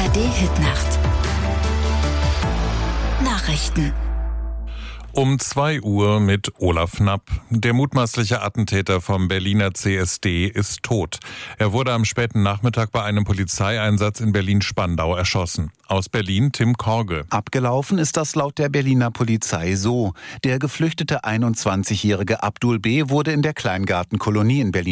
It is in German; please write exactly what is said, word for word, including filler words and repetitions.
A R D-Hitnacht. Nachrichten. Um zwei Uhr mit Olaf Knapp. Der mutmaßliche Attentäter vom Berliner C S D ist tot. Er wurde am späten Nachmittag bei einem Polizeieinsatz in Berlin-Spandau erschossen. Aus Berlin Tim Korge. Abgelaufen ist das laut der Berliner Polizei so. Der geflüchtete einundzwanzigjährige Abdul B. wurde in der Kleingartenkolonie in Berlin